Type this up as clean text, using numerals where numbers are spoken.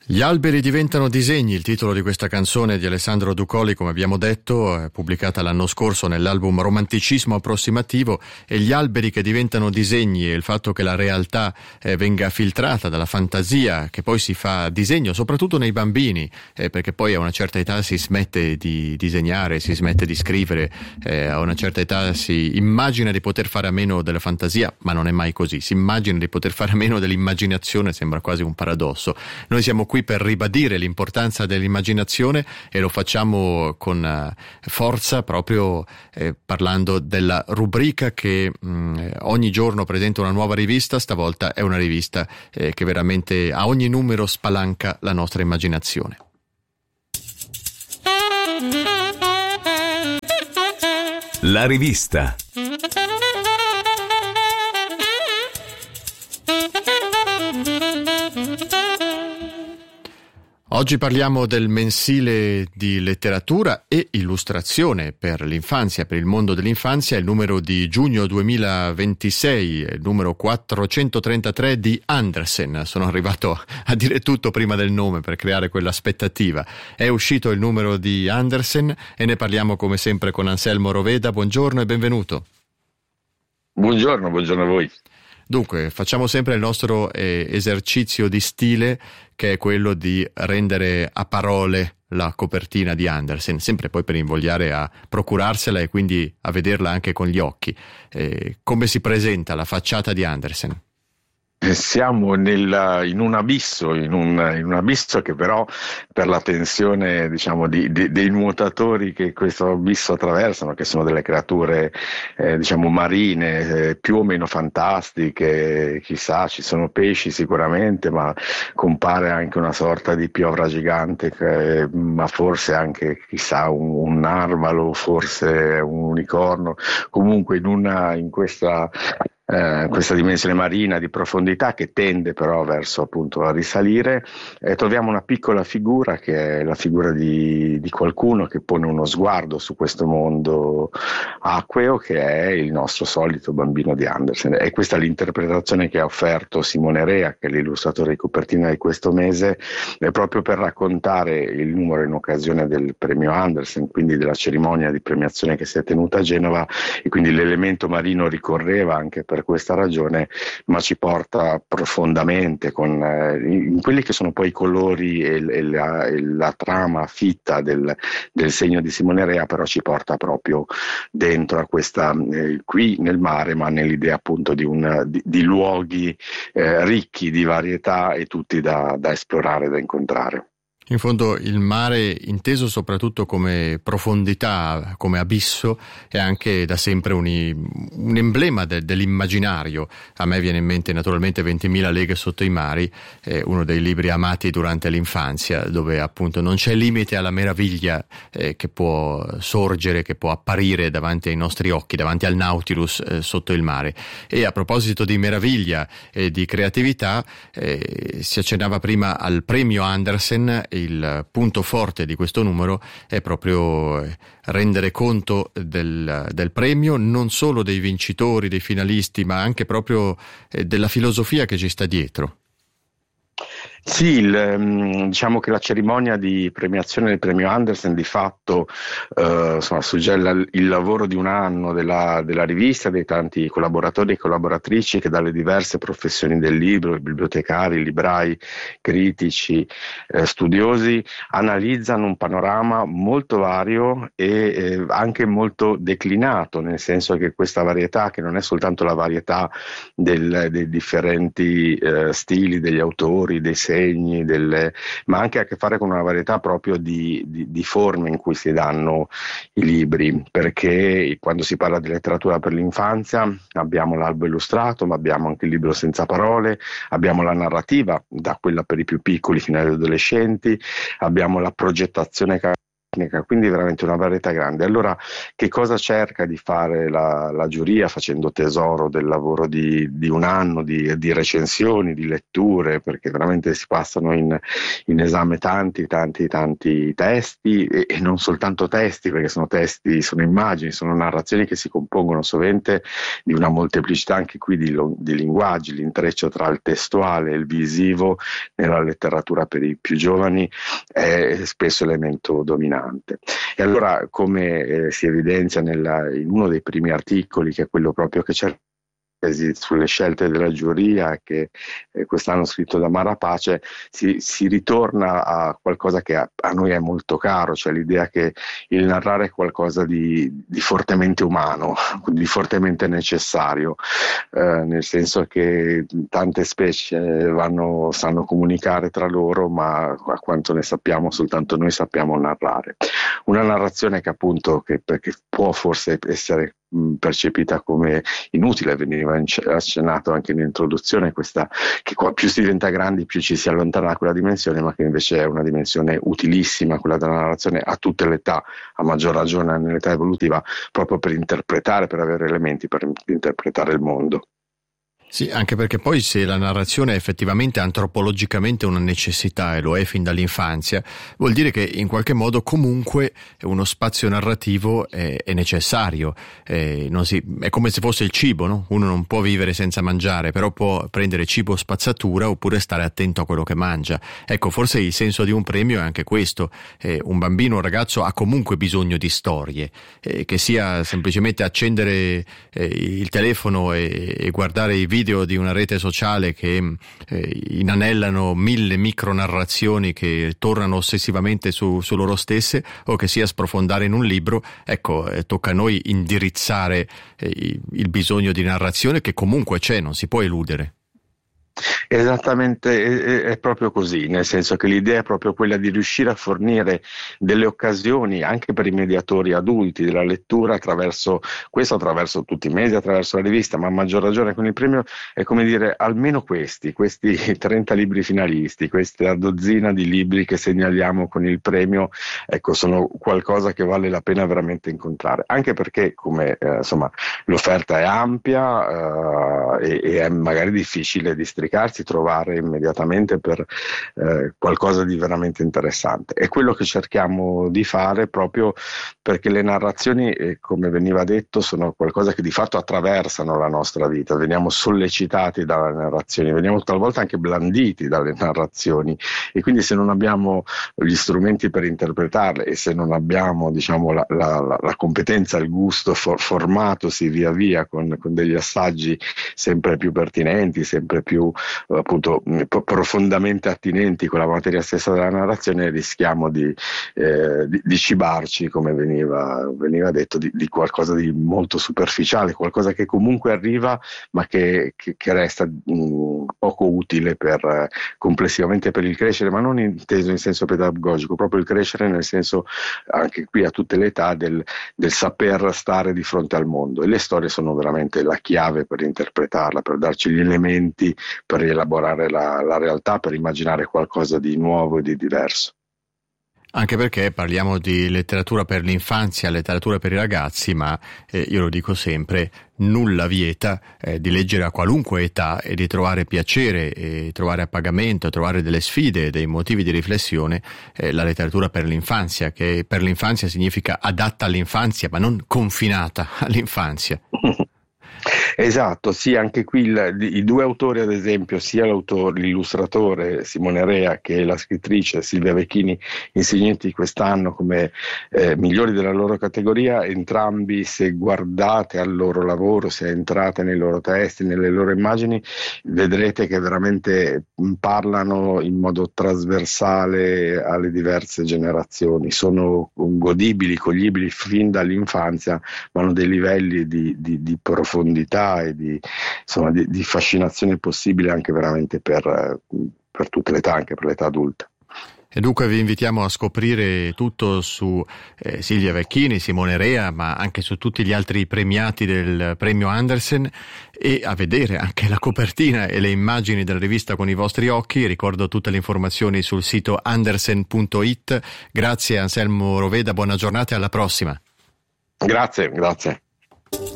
Gli alberi diventano disegni, il titolo di questa canzone di Alessandro Ducoli, come abbiamo detto, pubblicata l'anno scorso nell'album Romanticismo approssimativo, e gli alberi che diventano disegni e il fatto che la realtà venga filtrata dalla fantasia che poi si fa disegno, soprattutto nei bambini, perché poi a una certa età si smette di disegnare, si smette di scrivere, a una certa età si immagina di poter fare a meno della fantasia, ma non è mai così, si immagina di poter fare a meno dell'immaginazione, sembra quasi un paradosso. Noi siamo qui per ribadire l'importanza dell'immaginazione e lo facciamo con forza proprio parlando della rubrica che ogni giorno presenta una nuova rivista. Stavolta è una rivista che veramente a ogni numero spalanca la nostra immaginazione. La rivista. Oggi parliamo del mensile di letteratura e illustrazione per l'infanzia, per il mondo dell'infanzia, il numero di giugno 2026, il numero 433 di Andersen. Sono arrivato a dire tutto prima del nome per creare quell'aspettativa. È uscito il numero di Andersen e ne parliamo come sempre con Anselmo Roveda. Buongiorno e benvenuto. Buongiorno a voi. Dunque, facciamo sempre il nostro esercizio di stile, che è quello di rendere a parole la copertina di Andersen, sempre poi per invogliare a procurarsela e quindi a vederla anche con gli occhi. Come si presenta la facciata di Andersen? Siamo in un abisso che però, per la tensione dei nuotatori che questo abisso attraversano, che sono delle creature marine, più o meno fantastiche, chissà, ci sono pesci sicuramente, ma compare anche una sorta di piovra gigante, ma forse anche chissà un narvalo, forse un unicorno, comunque in questa dimensione marina di profondità che tende però verso appunto a risalire, troviamo una piccola figura che è la figura di qualcuno che pone uno sguardo su questo mondo acqueo, che è il nostro solito bambino di Andersen. E questa è l'interpretazione che ha offerto Simone Rea, che è l'illustratore di copertina di questo mese, proprio per raccontare il numero in occasione del premio Andersen, quindi della cerimonia di premiazione che si è tenuta a Genova, e quindi l'elemento marino ricorreva anche per questa ragione, ma ci porta profondamente in quelli che sono poi i colori e la trama fitta del segno di Simone Rea, però ci porta proprio dentro a questa, qui nel mare, ma nell'idea appunto di luoghi ricchi di varietà e tutti da esplorare, da incontrare. In fondo il mare, inteso soprattutto come profondità, come abisso, è anche da sempre un emblema dell'immaginario. A me viene in mente naturalmente 20.000 leghe sotto i mari, uno dei libri amati durante l'infanzia, dove appunto non c'è limite alla meraviglia che può sorgere, che può apparire davanti ai nostri occhi, davanti al Nautilus sotto il mare. E a proposito di meraviglia e di creatività, si accennava prima al premio Andersen. Il punto forte di questo numero è proprio rendere conto del premio, non solo dei vincitori, dei finalisti, ma anche proprio della filosofia che ci sta dietro. Sì, diciamo che la cerimonia di premiazione del premio Andersen di fatto suggella il lavoro di un anno della rivista, dei tanti collaboratori e collaboratrici che dalle diverse professioni del libro, bibliotecari, librai, critici, studiosi, analizzano un panorama molto vario e anche molto declinato, nel senso che questa varietà, che non è soltanto la varietà dei differenti stili degli autori, dei segni, ma anche a che fare con una varietà proprio di forme in cui si danno i libri, perché quando si parla di letteratura per l'infanzia abbiamo l'albo illustrato, ma abbiamo anche il libro senza parole, abbiamo la narrativa, da quella per i più piccoli fino agli adolescenti, abbiamo la progettazione tecnica, quindi veramente una varietà grande. Allora, che cosa cerca di fare la giuria, facendo tesoro del lavoro di un anno, di recensioni, di letture, perché veramente si passano in esame tanti testi, e non soltanto testi, perché sono testi, sono immagini, sono narrazioni che si compongono sovente di una molteplicità anche qui di linguaggi. L'intreccio tra il testuale e il visivo nella letteratura per i più giovani è spesso elemento dominante. E allora, come si evidenzia in uno dei primi articoli, che è quello proprio che cerca sulle scelte della giuria, che quest'anno scritto da Mara Pace, si ritorna a qualcosa che a noi è molto caro, cioè l'idea che il narrare è qualcosa di fortemente umano, di fortemente necessario, nel senso che tante specie sanno comunicare tra loro, ma a quanto ne sappiamo soltanto noi sappiamo narrare. Una narrazione che appunto perché può forse essere percepita come inutile, veniva accennato anche in introduzione, questa che più si diventa grandi più ci si allontana da quella dimensione, ma che invece è una dimensione utilissima, quella della narrazione, a tutte le età, a maggior ragione nell'età evolutiva, proprio per interpretare, per avere elementi per interpretare il mondo. Sì, anche perché poi se la narrazione è effettivamente antropologicamente una necessità, e lo è fin dall'infanzia, vuol dire che in qualche modo comunque uno spazio narrativo è necessario. È come se fosse il cibo, no? Uno non può vivere senza mangiare, però può prendere cibo spazzatura oppure stare attento a quello che mangia. Ecco, forse il senso di un premio è anche questo. Un bambino, un ragazzo ha comunque bisogno di storie, che sia semplicemente accendere il telefono e guardare i video di una rete sociale che inanellano 1000 micronarrazioni che tornano ossessivamente su loro stesse, o che sia sprofondare in un libro. Ecco, tocca a noi indirizzare il bisogno di narrazione, che comunque c'è, non si può eludere. Esattamente, è proprio così, nel senso che l'idea è proprio quella di riuscire a fornire delle occasioni anche per i mediatori adulti della lettura, attraverso tutti i mesi, attraverso la rivista, ma a maggior ragione con il premio, è come dire almeno questi 30 libri finalisti, questa dozzina di libri che segnaliamo con il premio, ecco, sono qualcosa che vale la pena veramente incontrare, anche perché l'offerta è ampia e è magari difficile districarsi, trovare immediatamente per qualcosa di veramente interessante. È quello che cerchiamo di fare, proprio perché le narrazioni, come veniva detto, sono qualcosa che di fatto attraversano la nostra vita. Veniamo sollecitati dalle narrazioni, veniamo talvolta anche blanditi dalle narrazioni, e quindi se non abbiamo gli strumenti per interpretarle, e se non abbiamo, diciamo, la competenza, il gusto formatosi via via con degli assaggi sempre più pertinenti, sempre più appunto profondamente attinenti con la materia stessa della narrazione, rischiamo di cibarci, come veniva detto, di qualcosa di molto superficiale, qualcosa che comunque arriva ma che resta poco utile complessivamente per il crescere, ma non inteso in senso pedagogico, proprio il crescere nel senso, anche qui a tutte le età, del saper stare di fronte al mondo. E le storie sono veramente la chiave per interpretarla, per darci gli elementi per rielaborare la realtà, per immaginare qualcosa di nuovo e di diverso. Anche perché parliamo di letteratura per l'infanzia, letteratura per i ragazzi, ma io lo dico sempre, nulla vieta di leggere a qualunque età e di trovare piacere e trovare appagamento, trovare delle sfide, dei motivi di riflessione, la letteratura per l'infanzia, che per l'infanzia significa adatta all'infanzia, ma non confinata all'infanzia. Esatto, sì, anche qui i due autori, ad esempio, sia l'illustratore Simone Rea che la scrittrice Silvia Vecchini, insigniti quest'anno come migliori della loro categoria, entrambi, se guardate al loro lavoro, se entrate nei loro testi, nelle loro immagini, vedrete che veramente parlano in modo trasversale alle diverse generazioni, sono godibili, coglibili fin dall'infanzia, ma hanno dei livelli di profondità e di fascinazione possibile anche veramente per tutte le età, anche per l'età adulta. E dunque vi invitiamo a scoprire tutto su Silvia Vecchini, Simone Rea, ma anche su tutti gli altri premiati del premio Andersen, e a vedere anche la copertina e le immagini della rivista con i vostri occhi. Ricordo tutte le informazioni sul sito andersen.it. Grazie Anselmo Roveda, buona giornata e alla prossima. Grazie.